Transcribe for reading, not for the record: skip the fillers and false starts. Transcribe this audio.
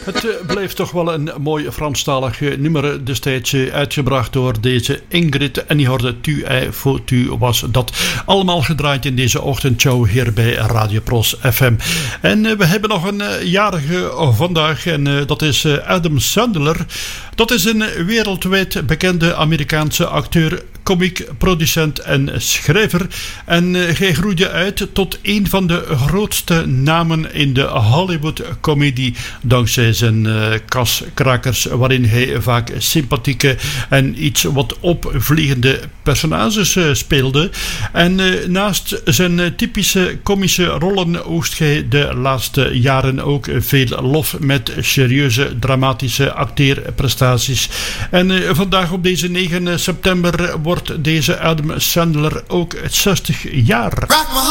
Het bleef toch wel een mooi Franstalig nummer destijds uitgebracht door deze Ingrid. En die hoorde Tu et Faut Tu was dat. Allemaal gedraaid in deze ochtendshow hier bij Radio Pros FM. En we hebben nog een jarige vandaag en dat is Adam Sandler. Dat is een wereldwijd bekende Amerikaanse acteur, komiek, producent en schrijver. En hij groeide uit tot een van de grootste namen in de Hollywood-comedie dankzij zijn kaskrakers, waarin hij vaak sympathieke en iets wat opvliegende personages speelde. En naast zijn typische komische rollen oogst hij de laatste jaren ook veel lof met serieuze, dramatische acteerprestaties. En vandaag op deze 9 september wordt deze Adam Sandler ook 60 jaar.